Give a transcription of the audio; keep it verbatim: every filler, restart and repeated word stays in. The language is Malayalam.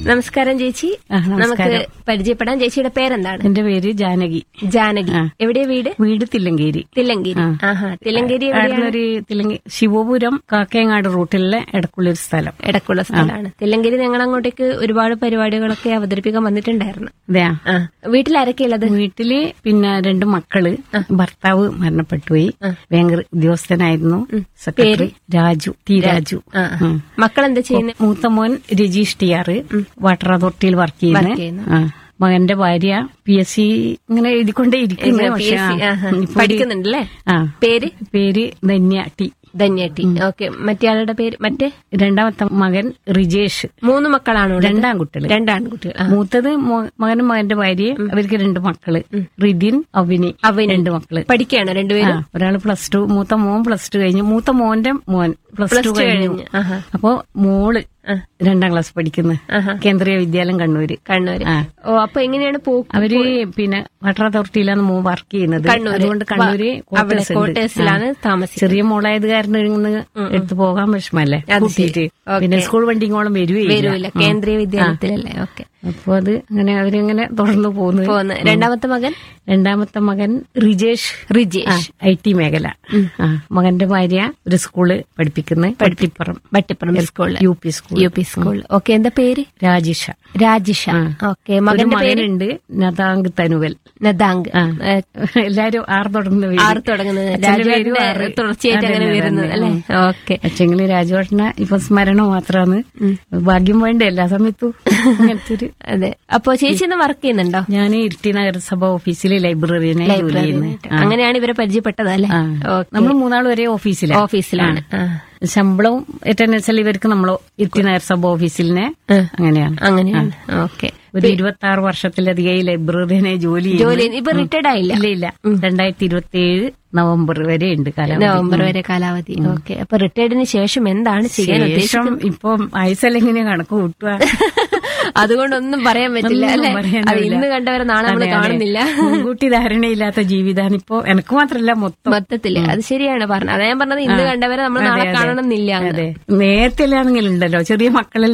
നമസ്കാരം ചേച്ചി. നമുക്ക് പരിചയപ്പെടാൻ. ചേച്ചിയുടെ പേരെന്താണ്? എന്റെ പേര് ജാനകി. ജാനകി. എവിടെയാ വീട്? വീട് തില്ലങ്കേരി. തില്ലങ്കേരി. ആഹാ. തില്ലങ്കേരി ഒരു തില്ലങ്കി ശിവപുരം കാക്കയങ്ങാട് റൂട്ടിലെ ഇടക്കുള്ള സ്ഥലം. ഇടക്കുള്ള സ്ഥലമാണ് തില്ലങ്കേരി. ഞങ്ങൾ അങ്ങോട്ടേക്ക് ഒരുപാട് പരിപാടികളൊക്കെ അവതരിപ്പിക്കാൻ വന്നിട്ടുണ്ടായിരുന്നു. അതെയാ? വീട്ടിൽ ആരൊക്കെ ഉള്ളത്? വീട്ടില് പിന്നെ രണ്ട് മക്കള്. ഭർത്താവ് മരണപ്പെട്ടുപോയി. Bank ഉദ്യോഗസ്ഥനായിരുന്നു. Secretary Raju T Raju. മക്കൾ എന്താ ചെയ്യുന്നത്? മൂത്ത മോൻ Rajeesh T R water അതോറിറ്റിയിൽ work ചെയ്യുന്നു. മകന്റെ ഭാര്യ പി എസ് സി ഇങ്ങനെ എഴുതിക്കൊണ്ടേ ഇരിക്കുന്നു. പഠിക്കുന്നുണ്ടല്ലേ? പേര് പേര് ധന്യ ടി. ധന്യട്ടി. ഓക്കെ. മറ്റേ ആളുടെ പേര്? മറ്റേ രണ്ടാമത്തെ മകൻ റിജേഷ്. മൂന്ന് മക്കളാണോ? രണ്ടാൺകുട്ടികൾ. രണ്ടാൺകുട്ടികൾ. മൂത്തത് മകനും മകന്റെ ഭാര്യയും. അവർക്ക് രണ്ട് മക്കള്, റിദിൻ അവിനി. അവന് രണ്ട് മക്കള്. പഠിക്കുകയാണോ രണ്ടുപേരും? ഒരാള് പ്ലസ് ടു. മൂത്ത മോൻ പ്ലസ് ടു കഴിഞ്ഞു. മൂത്ത മോന്റെ മോൻ പ്ലസ് ടു കഴിഞ്ഞു. അപ്പോ മോള് രണ്ടാം ക്ലാസ് പഠിക്കുന്നു. കേന്ദ്രീയ വിദ്യാലയം കണ്ണൂര്. കണ്ണൂര്. ഓ, അപ്പൊ എങ്ങനെയാണ് പോകും? അവര് പിന്നെ വാട്ടർ അതോറിറ്റിയിലാണ് മോൻ വർക്ക് ചെയ്യുന്നത്. അതുകൊണ്ട് കണ്ണൂര് ക്വാർട്ടേഴ്സിലാണ് താമസിക്കുന്നത്. ചെറിയ മോളായത് കാരണം എടുത്തു പോകാൻ വിഷമല്ലേ കൂട്ടിയിട്ട്. പിന്നെ സ്കൂൾ വണ്ടിങ്ങോളം വരൂല്ല. കേന്ദ്രീയ വിദ്യാലയത്തിലല്ലേ? ഓക്കെ. അപ്പൊ അത് അങ്ങനെ അവരിങ്ങനെ തുടർന്നു പോകുന്നു. രണ്ടാമത്തെ മകൻ? രണ്ടാമത്തെ മകൻ റിജേഷ്. റിജേഷ് ഐ ടി മേഖല. മകന്റെ ഭാര്യ ഒരു സ്കൂള് പഠിപ്പിക്കുന്നു. പട്ടിപ്പുറം. പട്ടിപ്പുറം school. U P school. U P school. Okay. എന്താ പേര്? രാജിഷ. രാജിഷ. ഓക്കെ. മകന്റെ പേരുണ്ട് നദാങ്ക് തനുവൽ. നദാങ്ക്. എല്ലാരും ആറ് തുടങ്ങുന്ന ആറ് തുടങ്ങുന്നത് തുടർച്ചയായിട്ട് അങ്ങനെ വരുന്നത് അല്ലേ? ഓക്കെ. പക്ഷെങ്കിൽ രാജുവേട്ടന ഇപ്പൊ സ്മരണ മാത്രമാണ്. ഭാഗ്യം വേണ്ട എല്ലാ സമയത്തും അങ്ങനത്തെ ഒരു. അതെ. അപ്പൊ ചേച്ചി ഒന്ന് വർക്ക് ചെയ്യുന്നുണ്ടോ? ഞാൻ ഇരിട്ടി നഗരസഭ ഓഫീസിലെ ലൈബ്രറിനെ ജോലി ചെയ്യുന്നത്. അങ്ങനെയാണ് ഇവരെ പരിചയപ്പെട്ടത് അല്ലേ? നമ്മൾ മൂന്നാൾ ഒരേ ഓഫീസിലാണ്. ഓഫീസിലാണ്. ശമ്പളവും ഏറ്റവും വെച്ചാൽ ഇവർക്ക് നമ്മളോ ഇരിട്ടി നഗരസഭ ഓഫീസിലിനെ അങ്ങനെയാണ്. അങ്ങനെയാണ്. ഓക്കെ. ഒരു ഇരുപത്തി ആറ് വർഷത്തിലധികം ഈ ലൈബ്രറിനെ ജോലി ജോലി ഇപ്പൊ റിട്ടയർഡ് ആയില്ല? ഇല്ല ഇല്ല. രണ്ടായിരത്തി ഇരുപത്തി ഏഴ് നവംബർ വരെ ഉണ്ട് കാലാവധി. നവംബർ വരെ കാലാവധി. ഓക്കെ. അപ്പൊ റിട്ടയർഡിന് ശേഷം എന്താണ് ചെയ്യാൻ ഉദ്ദേശിച്ചത്? ഇപ്പം ആയുസെങ്ങനെ കണക്ക് കൂട്ടുക? അതുകൊണ്ടൊന്നും പറയാൻ പറ്റില്ല അല്ലെ? അത് ഇന്ന് കണ്ടവരെ നാളെ നമ്മൾ കാണുന്നില്ല. മുൻകൂട്ടി ധാരണയില്ലാത്ത ജീവിതമാണ് ഇപ്പോ. എനിക്ക് മാത്രല്ല മൊത്തം മൊത്തത്തില്. അത് ശരിയാണ് പറഞ്ഞത്. അതാ ഞാൻ പറഞ്ഞത്, ഇന്ന് കണ്ടവരെ നമ്മൾ നാളെ കാണണമെന്നില്ല. നേരത്തെ ആണെങ്കിലും ഉണ്ടല്ലോ ചെറിയ മക്കളെല്ലാം